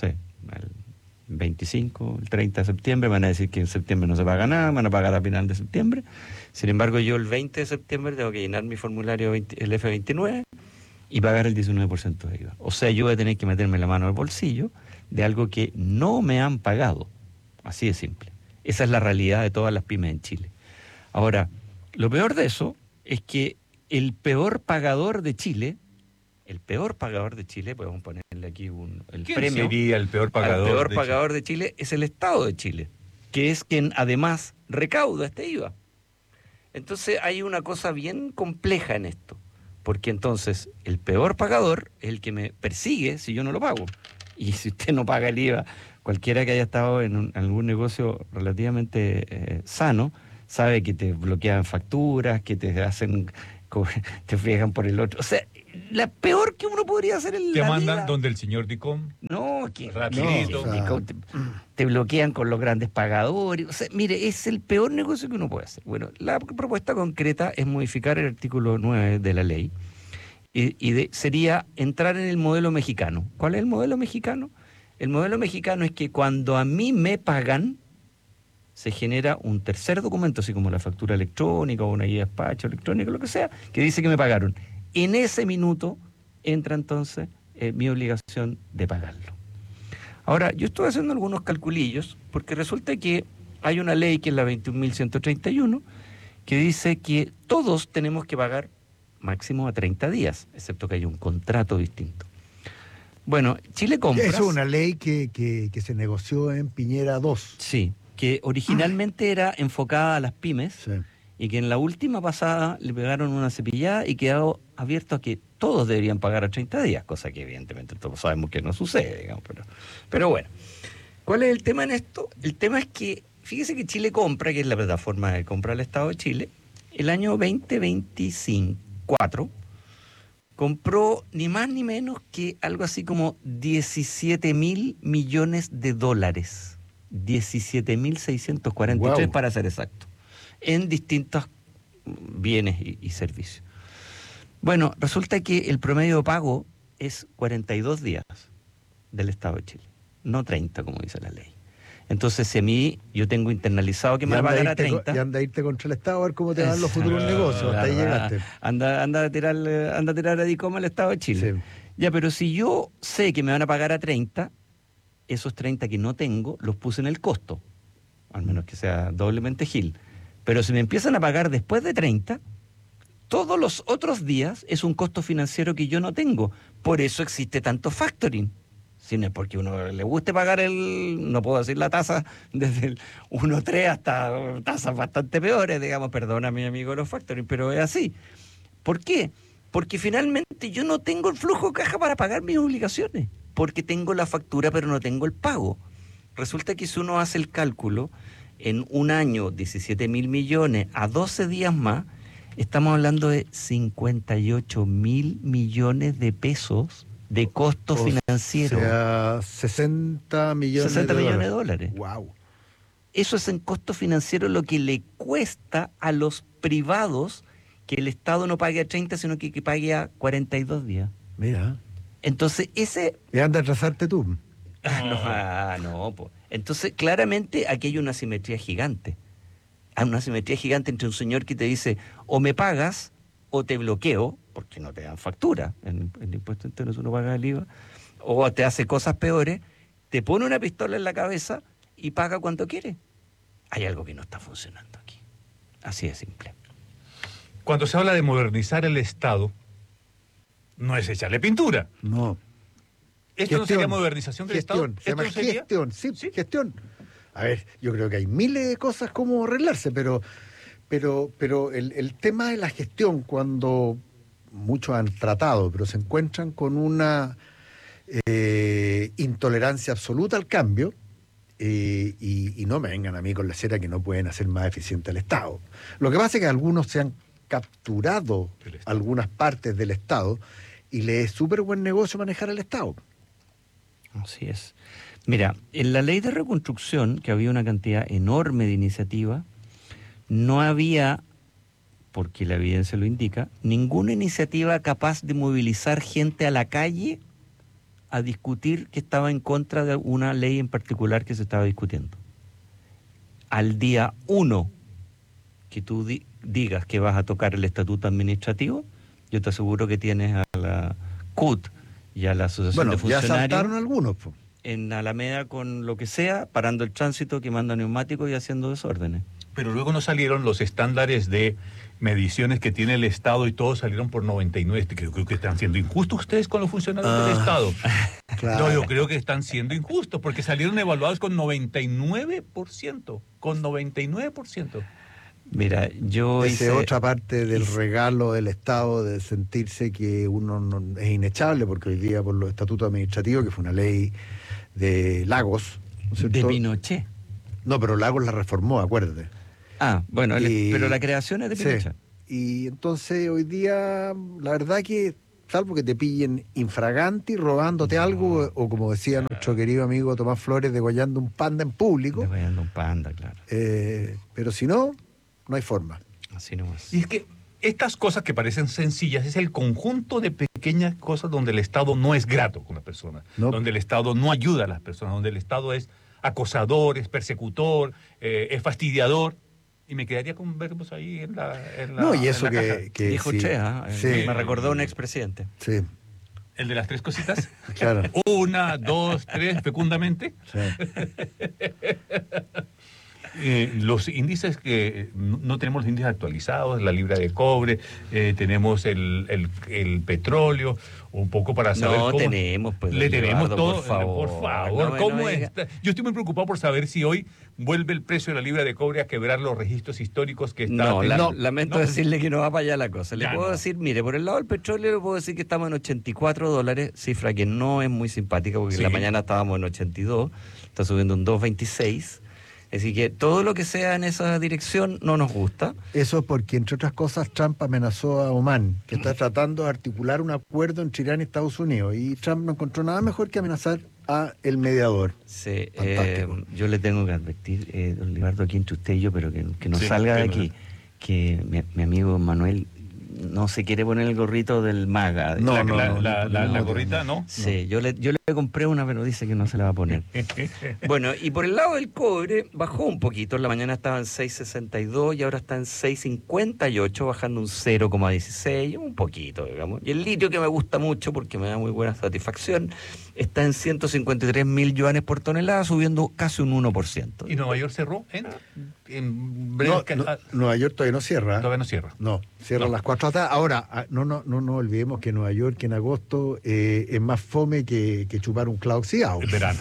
25, el 30 de septiembre, van a decir que en septiembre no se paga nada, van a pagar a final de septiembre. Sin embargo, yo el 20 de septiembre tengo que llenar mi formulario, el F29, y pagar el 19% de IVA. O sea, yo voy a tener que meterme la mano al bolsillo de algo que no me han pagado. Así de simple. Esa es la realidad de todas las pymes en Chile. Ahora, lo peor de eso es que el peor pagador de Chile, podemos ponerle aquí el ¿Quién premio. sería el peor pagador? El peor pagador de Chile es el Estado de Chile, que es quien además recauda este IVA. Entonces hay una cosa bien compleja en esto, porque entonces el peor pagador es el que me persigue si yo no lo pago. Y si usted no paga el IVA, cualquiera que haya estado en algún negocio relativamente sano, sabe que te bloquean facturas, que te hacen, te friegan por el otro. O sea, la peor que uno podría hacer en Te la mandan vida. donde el señor Dicom. No, que Rapidito. no, o sea, te bloquean con los grandes pagadores. O sea, mire, es el peor negocio que uno puede hacer. Bueno, la propuesta concreta es modificar el artículo 9 de la ley sería entrar en el modelo mexicano. ¿Cuál es el modelo mexicano? El modelo mexicano es que cuando a mí me pagan, se genera un tercer documento, así como la factura electrónica o una guía de despacho electrónica, lo que sea, que dice que me pagaron. En ese minuto entra entonces mi obligación de pagarlo. Ahora, yo estoy haciendo algunos calculillos, porque resulta que hay una ley que es la 21.131, que dice que todos tenemos que pagar máximo a 30 días, excepto que haya un contrato distinto. Bueno, Chile Compras... Eso es una ley que se negoció en Piñera 2. Sí, que originalmente era enfocada a las pymes, Sí. y que en la última pasada le pegaron una cepillada y quedó abierto a que todos deberían pagar a 30 días, cosa que evidentemente todos sabemos que no sucede, digamos, pero bueno. ¿Cuál es el tema en esto? El tema es que, fíjese que Chile Compra, que es la plataforma de compra del Estado de Chile, el año 2024 compró ni más ni menos que algo así como 17.000 millones de dólares. 17.643 Wow. para ser exacto, en distintos bienes y servicios. Bueno, resulta que el promedio de pago es 42 días del Estado de Chile, no 30 como dice la ley. Entonces, si a mí yo tengo internalizado que me va a pagar a 30... Y anda a irte contra el Estado a ver cómo te van los futuros negocios. Hasta ahí llegaste. Anda a tirar a DICOM al Estado de Chile. Sí. Ya, pero si yo sé que me van a pagar a 30, esos 30 que no tengo los puse en el costo, al menos que sea doblemente gil. Pero si me empiezan a pagar después de 30, todos los otros días es un costo financiero que yo no tengo. Por eso existe tanto factoring. Si no es porque uno le guste pagar no puedo decir la tasa, desde el 1.3 hasta tasas bastante peores, digamos, perdona a mi amigo los factoring, pero es así. ¿Por qué? Porque finalmente yo no tengo el flujo de caja para pagar mis obligaciones, porque tengo la factura pero no tengo el pago. Resulta que si uno hace el cálculo, en un año 17.000 millones a 12 días más, estamos hablando de 58.000 millones de pesos de costo financiero. O sea, 60 millones de dólares. Wow. Eso es en costo financiero lo que le cuesta a los privados que el Estado no pague a 30, sino que pague a 42 días. Mira. Entonces, ese... Y anda a atrasarte tú. No, pues. Entonces, claramente aquí hay una asimetría gigante. Hay una asimetría gigante entre un señor que te dice, o me pagas o te bloqueo, porque no te dan factura. En el impuesto interno uno paga el IVA. O te hace cosas peores, te pone una pistola en la cabeza y paga cuanto quiere. Hay algo que no está funcionando aquí. Así de simple. Cuando se habla de modernizar el Estado, no es echarle pintura. No. ¿Esto no sería modernización del Estado? Se llama ¿Esto no sería? gestión, sí, gestión. A ver, yo creo que hay miles de cosas como arreglarse, pero el tema de la gestión, cuando muchos han tratado, pero se encuentran con una intolerancia absoluta al cambio, y no me vengan a mí con la cera que no pueden hacer más eficiente el Estado. Lo que pasa es que algunos se han capturado algunas partes del Estado y le es súper buen negocio manejar el Estado. Así es. Mira, en la ley de reconstrucción, que había una cantidad enorme de iniciativas, no había, porque la evidencia lo indica, ninguna iniciativa capaz de movilizar gente a la calle a discutir que estaba en contra de una ley en particular que se estaba discutiendo. Al día 1 que tú digas que vas a tocar el estatuto administrativo, yo te aseguro que tienes a la CUT y a la Asociación de Funcionarios. Ya saltaron algunos, po. En Alameda con lo que sea, parando el tránsito, quemando neumáticos y haciendo desórdenes. Pero luego no salieron los estándares de mediciones que tiene el Estado y todos salieron por 99. Creo que están siendo injustos ustedes con los funcionarios del Estado. Claro. No, yo creo que están siendo injustos porque salieron evaluados con 99%. Con 99%. Mira, yo Esa hice... es otra parte del regalo del Estado de sentirse que uno no, es inechable, porque hoy día por los estatutos administrativos, que fue una ley de Lagos, ¿no es De cierto? Pinochet. No, pero Lagos la reformó, acuérdate. Ah, bueno, Y- pero la creación es de Sí. Pinochet. Y entonces hoy día, la verdad que, salvo que te pillen infraganti, robándote algo, o como decía nuestro querido amigo Tomás Flores, degollando un panda en público, Degollando un panda, claro. pero si no, no hay forma. Así nomás. Y es que estas cosas que parecen sencillas es el conjunto de pequeñas cosas donde el Estado no es grato con la persona, No. donde el Estado no ayuda a las personas, donde el Estado es acosador, es persecutor, es fastidiador. Y me quedaría con verbos ahí en la No, y eso en la caja. que Dijo sí, Che, ¿ah? sí, Me recordó un expresidente. sí, El de las 3 cositas. claro. 1, 2, 3, fecundamente. Sí. Los índices que no tenemos los índices actualizados, la libra de cobre, tenemos el petróleo, un poco para saber No cómo... tenemos, pues, Le don tenemos Eduardo, todo, por favor. No me- ¿cómo no me diga. está? Yo estoy muy preocupado por saber si hoy vuelve el precio de la libra de cobre a quebrar los registros históricos que está No, teniendo. lamento No. decirle que no va para allá la cosa. Le Ya, puedo no. decir, mire, por el lado del petróleo le puedo decir que estamos en $84, cifra que no es muy simpática porque Sí. en la mañana estábamos en 82, está subiendo un 2.26. Así que todo lo que sea en esa dirección no nos gusta. Eso porque, entre otras cosas, Trump amenazó a Oman, que está tratando de articular un acuerdo entre Irán y Estados Unidos. Y Trump no encontró nada mejor que amenazar a el mediador. Sí, Fantástico. yo le tengo que advertir, don Libardo, aquí entre usted y yo, pero que no Sí, salga de pero- aquí, que mi amigo Manuel no se quiere poner el gorrito del MAGA. No, La gorrita, ¿no? Sí, yo le compré una, pero dice que no se la va a poner. Bueno, y por el lado del cobre, bajó un poquito. En la mañana estaba en 6.62 y ahora está en 6.58, bajando un 0.16, un poquito, digamos. Y el litio, que me gusta mucho porque me da muy buena satisfacción, está en 153.000 yuanes por tonelada, subiendo casi un 1%. Y Nueva York cerró en No, Nueva York todavía no cierra. Todavía no cierra. No, cierra No. a las 4 de la tarde. Ahora, no olvidemos que Nueva York en agosto es más fome que chupar un clavo oxidado. El verano.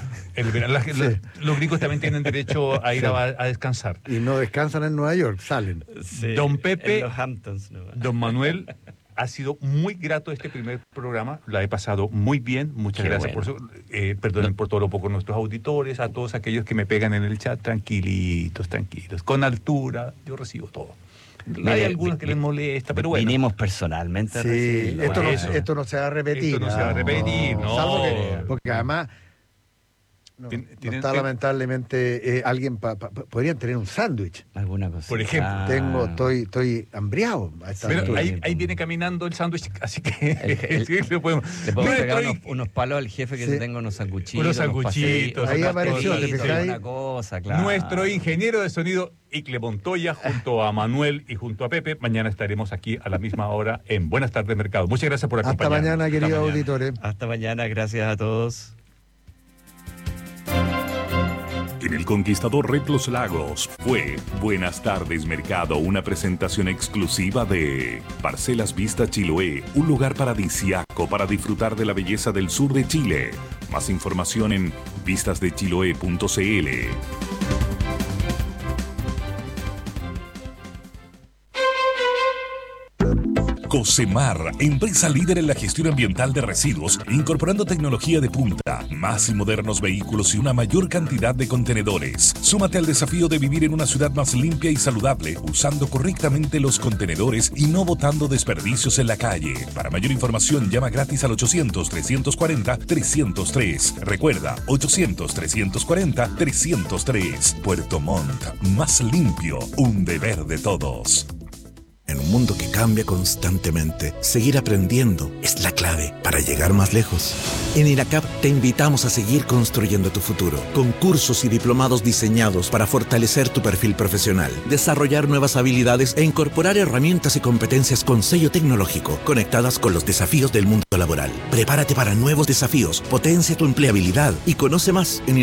Los gringos también tienen derecho a ir a descansar. Y no descansan en Nueva York, salen. Sí, Don Pepe, en los Hamptons, ¿no? Don Manuel, ha sido muy grato este primer programa. La he pasado muy bien. Muchas Qué gracias bueno. por eso. Perdonen por todo lo poco nuestros auditores, a todos aquellos que me pegan en el chat. Tranquilitos, tranquilos. Con altura, yo recibo todo. Hay Mire, algunos que les molesta, pero bueno. Vinimos personalmente a Sí, recibirlo. esto no se va a repetir. Esto no se va a repetir, no. Salvo que, porque además, no Tienen- está lamentablemente alguien podrían tener un sándwich. Alguna cosa. Por ejemplo. Estoy hambriado a esta Pero altura. ahí viene caminando el sándwich, así que El- sí, le podemos. Le puedo No pegar estoy- unos palos al jefe que Sí. se tenga unos sanguchitos. Unos sanguchitos, Ahí unos apareció, ¿te pastelitos, fijáis? Una cosa, claro. Nuestro ingeniero de sonido, Icle Montoya, junto a Manuel y junto a Pepe. Mañana estaremos aquí a la misma hora en Buenas Tardes Mercado. Muchas gracias por Hasta acompañarnos. mañana, Hasta queridos mañana. auditores. Hasta mañana, gracias a todos. En el Conquistador Red Los Lagos fue Buenas Tardes Mercado, una presentación exclusiva de Parcelas Vista Chiloé, un lugar paradisiaco para disfrutar de la belleza del sur de Chile. Más información en vistasdechiloé.cl. Cosemar, empresa líder en la gestión ambiental de residuos, incorporando tecnología de punta, más y modernos vehículos y una mayor cantidad de contenedores. Súmate al desafío de vivir en una ciudad más limpia y saludable, usando correctamente los contenedores y no botando desperdicios en la calle. Para mayor información, llama gratis al 800-340-303. Recuerda, 800-340-303. Puerto Montt, más limpio, un deber de todos. En un mundo que cambia constantemente, seguir aprendiendo es la clave para llegar más lejos. En INACAP te invitamos a seguir construyendo tu futuro, con cursos y diplomados diseñados para fortalecer tu perfil profesional, desarrollar nuevas habilidades e incorporar herramientas y competencias con sello tecnológico, conectadas con los desafíos del mundo laboral. Prepárate para nuevos desafíos, potencia tu empleabilidad y conoce más en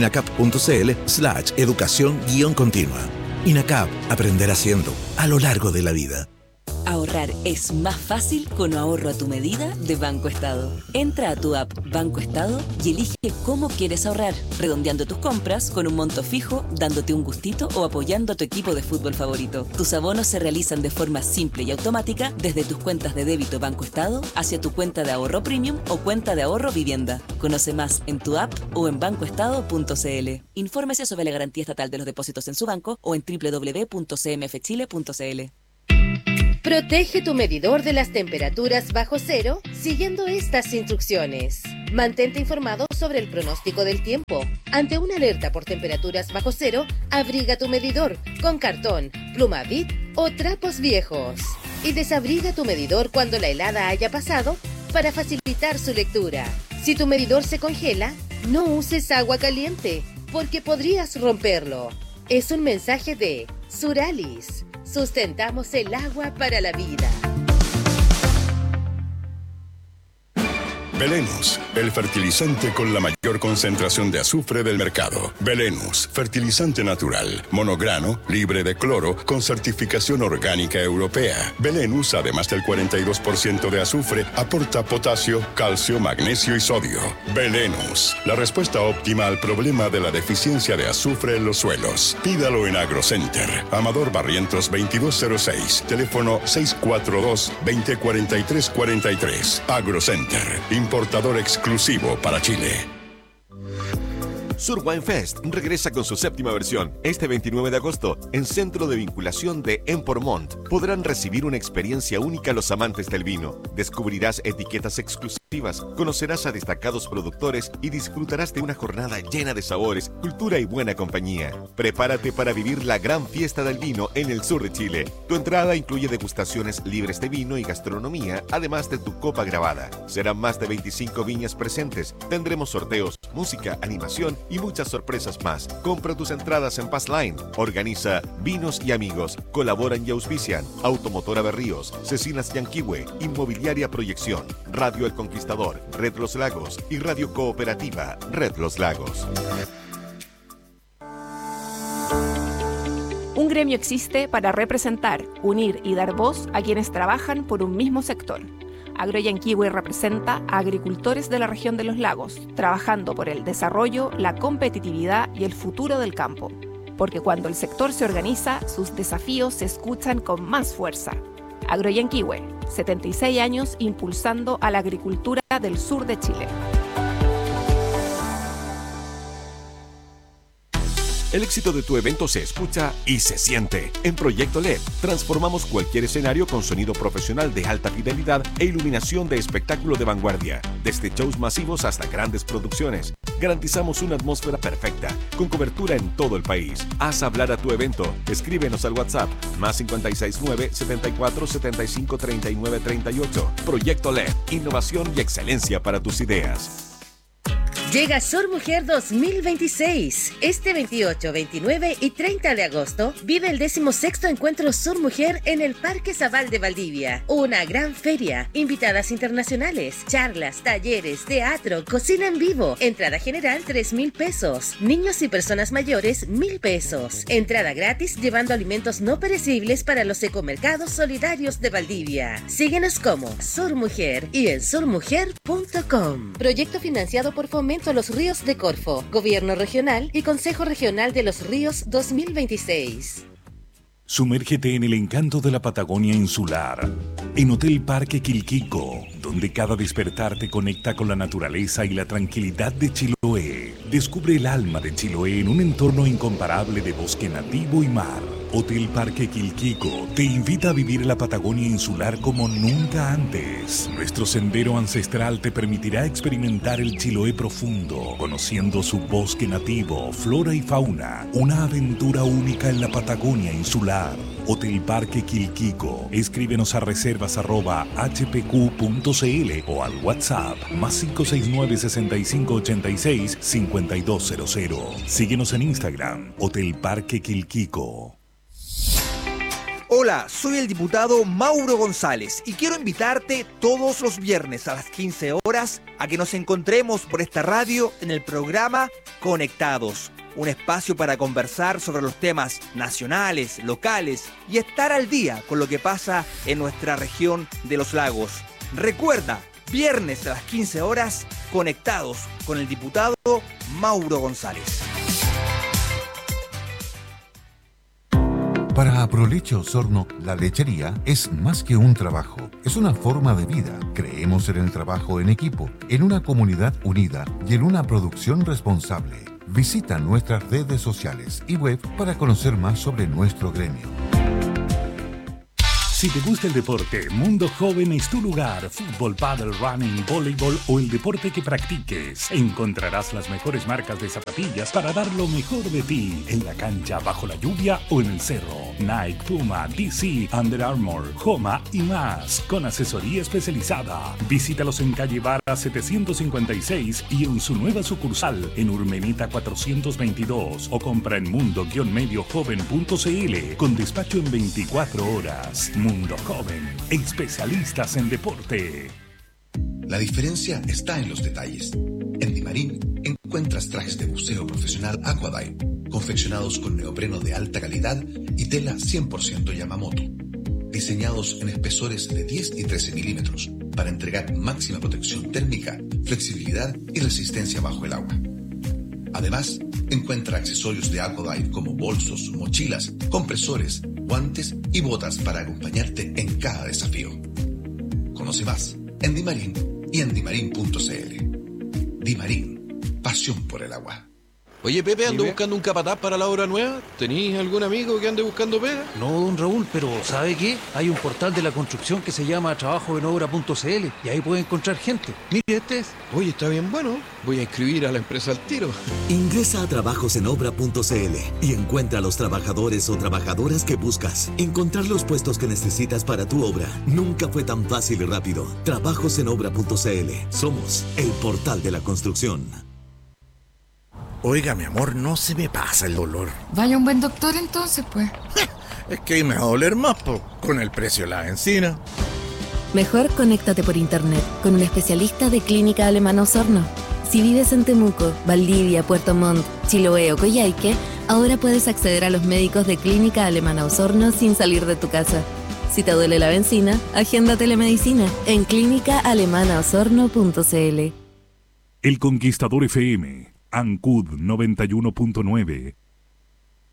inacap.cl/educación-continua. INACAP, aprender haciendo, a lo largo de la vida. Ahorrar es más fácil con ahorro a tu medida de Banco Estado. Entra a tu app Banco Estado y elige cómo quieres ahorrar, redondeando tus compras con un monto fijo, dándote un gustito o apoyando a tu equipo de fútbol favorito. Tus abonos se realizan de forma simple y automática desde tus cuentas de débito Banco Estado hacia tu cuenta de ahorro premium o cuenta de ahorro vivienda. Conoce más en tu app o en bancoestado.cl. Infórmese sobre la garantía estatal de los depósitos en su banco o en www.cmfchile.cl. Protege tu medidor de las temperaturas bajo cero siguiendo estas instrucciones. Mantente informado sobre el pronóstico del tiempo. Ante una alerta por temperaturas bajo cero, abriga tu medidor con cartón, pluma Bic o trapos viejos. Y desabriga tu medidor cuando la helada haya pasado para facilitar su lectura. Si tu medidor se congela, no uses agua caliente porque podrías romperlo. Es un mensaje de Suralis. Sustentamos el agua para la vida. Belenus, el fertilizante con la mayor concentración de azufre del mercado. Belenus, fertilizante natural, monograno, libre de cloro, con certificación orgánica europea. Belenus, además del 42% de azufre, aporta potasio, calcio, magnesio y sodio. Belenus, la respuesta óptima al problema de la deficiencia de azufre en los suelos. Pídalo en AgroCenter. Amador Barrientos 2206, teléfono 642-2043-43. AgroCenter, importador exclusivo para Chile. Sur Wine Fest regresa con su 7ª versión. Este 29 de agosto, en Centro de Vinculación de Empormont, podrán recibir una experiencia única los amantes del vino. Descubrirás etiquetas exclusivas, conocerás a destacados productores y disfrutarás de una jornada llena de sabores, cultura y buena compañía. Prepárate para vivir la gran fiesta del vino en el sur de Chile. Tu entrada incluye degustaciones libres de vino y gastronomía, además de tu copa grabada. Serán más de 25 viñas presentes. Tendremos sorteos, música, animación y muchas sorpresas más. Compra tus entradas en Passline. Organiza Vinos y Amigos. Colaboran y auspician Automotora Berríos, Cecinas Yanquihue, Inmobiliaria Proyección, Radio El Conquistador, Red Los Lagos y Radio Cooperativa Red Los Lagos. Un gremio existe para representar, unir y dar voz a quienes trabajan por un mismo sector. Agroyanquihue representa a agricultores de la región de los lagos, trabajando por el desarrollo, la competitividad y el futuro del campo. Porque cuando el sector se organiza, sus desafíos se escuchan con más fuerza. Agroyanquihue, 76 años impulsando a la agricultura del sur de Chile. El éxito de tu evento se escucha y se siente. En Proyecto LED, transformamos cualquier escenario con sonido profesional de alta fidelidad e iluminación de espectáculo de vanguardia. Desde shows masivos hasta grandes producciones. Garantizamos una atmósfera perfecta, con cobertura en todo el país. Haz hablar a tu evento. Escríbenos al WhatsApp, más 569-7475-3938. Proyecto LED, innovación y excelencia para tus ideas. Llega Sur Mujer 2026. Este 28, 29 y 30 de agosto vive el 16º Encuentro Sur Mujer en el Parque Zabal de Valdivia. Una gran feria, invitadas internacionales, charlas, talleres, teatro, cocina en vivo. Entrada general 3.000 pesos. Niños y personas mayores 1.000 pesos. Entrada gratis llevando alimentos no perecibles para los ecomercados solidarios de Valdivia. Síguenos como Sur Mujer y en surmujer.com. Proyecto financiado por Fomento a los Ríos de Corfo, Gobierno Regional y Consejo Regional de los Ríos 2026. Sumérgete en el encanto de la Patagonia insular, en Hotel Parque Quilquico, donde cada despertar te conecta con la naturaleza y la tranquilidad de Chiloé. Descubre el alma de Chiloé en un entorno incomparable de bosque nativo y mar. Hotel Parque Quilquico te invita a vivir la Patagonia insular como nunca antes. Nuestro sendero ancestral te permitirá experimentar el Chiloé profundo, conociendo su bosque nativo, flora y fauna. Una aventura única en la Patagonia insular. Hotel Parque Quilquico. Escríbenos a reservas@hpq.cl o al WhatsApp más 569-6586-5200. Síguenos en Instagram, Hotel Parque Quilquico. Hola, soy el diputado Mauro González y quiero invitarte todos los viernes a las 15 horas a que nos encontremos por esta radio en el programa Conectados. un espacio para conversar sobre los temas nacionales, locales y estar al día con lo que pasa en nuestra región de los lagos. Recuerda, viernes a las 15 horas, conectados con el diputado Mauro González. Para Aproleche Osorno, la lechería es más que un trabajo, es una forma de vida. Creemos en el trabajo en equipo, en una comunidad unida y en una producción responsable. Visita nuestras redes sociales y web para conocer más sobre nuestro gremio. Si te gusta el deporte, Mundo Joven es tu lugar. Fútbol, pádel, running, voleibol o el deporte que practiques. Encontrarás las mejores marcas de zapatillas para dar lo mejor de ti. En la cancha, bajo la lluvia o en el cerro. Nike, Puma, DC, Under Armour, Homa y más. Con asesoría especializada. Visítalos en calle Vara 756 y en su nueva sucursal en Urmenita 422. O compra en mundo-mediojoven.cl con despacho en 24 horas. Mundo Joven, especialistas en deporte. La diferencia está en los detalles. En Dimarín encuentras trajes de buceo profesional Aquadive, confeccionados con neopreno de alta calidad y tela 100% Yamamoto, diseñados en espesores de 10 y 13 milímetros para entregar máxima protección térmica, flexibilidad y resistencia bajo el agua. Además, encuentra accesorios de Aquadive como bolsos, mochilas, compresores, guantes y botas para acompañarte en cada desafío. Conoce más en Dimarín y en dimarin.cl. Dimarín, pasión por el agua. Oye, Pepe, ando buscando un capataz para la obra nueva. ¿Tenís algún amigo que ande buscando pega? No, don Raúl, pero ¿sabe qué? Hay un portal de la construcción que se llama trabajoenobra.cl y ahí puede encontrar gente. Mire, este es. Oye, está bien bueno. Voy a inscribir a la empresa al tiro. Ingresa a trabajosenobra.cl y encuentra a los trabajadores o trabajadoras que buscas. Encontrar los puestos que necesitas para tu obra nunca fue tan fácil y rápido. Trabajosenobra.cl. Somos el portal de la construcción. Oiga, mi amor, no se me pasa el dolor. Vaya un buen doctor entonces, pues. Es que ahí me va a doler más, con el precio de la benzina. Mejor conéctate por internet con un especialista de Clínica Alemana Osorno. Si vives en Temuco, Valdivia, Puerto Montt, Chiloé o Coyhaique, ahora puedes acceder a los médicos de Clínica Alemana Osorno sin salir de tu casa. Si te duele la benzina, agenda telemedicina en clínicaalemanaosorno.cl. El Conquistador FM, Ancud 91.9,